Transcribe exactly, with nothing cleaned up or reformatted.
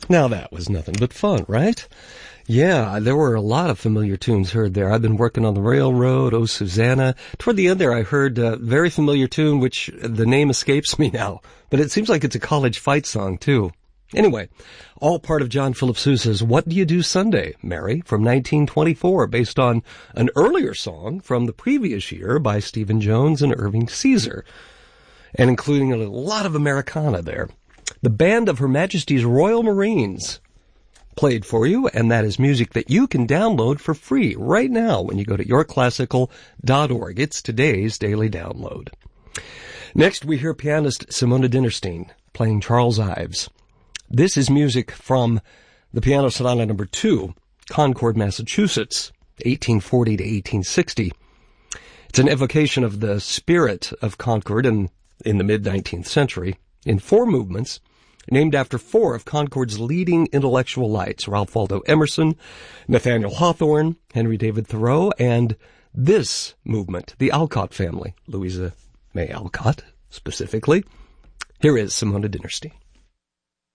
Now that was nothing but fun, right? Yeah, there were a lot of familiar tunes heard there. I've been working on the railroad, Oh Susanna. Toward the end there, I heard a very familiar tune, which the name escapes me now. But it seems like it's a college fight song, too. Anyway, all part of John Philip Sousa's What Do You Do Sunday, Mary, from nineteen twenty-four, based on an earlier song from the previous year by Stephen Jones and Irving Caesar, and including a lot of Americana there. The band of Her Majesty's Royal Marines played for you, and that is music that you can download for free right now when you go to your classical dot org. It's today's daily download. Next, we hear pianist Simona Dinnerstein playing Charles Ives. This is music from the Piano Sonata number two, Concord, Massachusetts, eighteen forty to eighteen sixty. It's an evocation of the spirit of Concord in, in the mid-nineteenth century in four movements, named after four of Concord's leading intellectual lights, Ralph Waldo Emerson, Nathaniel Hawthorne, Henry David Thoreau, and this movement, the Alcott family, Louisa May Alcott, specifically. Here is Simona Dinnerstein.